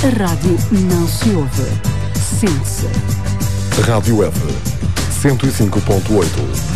A rádio não se ouve, sente-se. Rádio F 105.8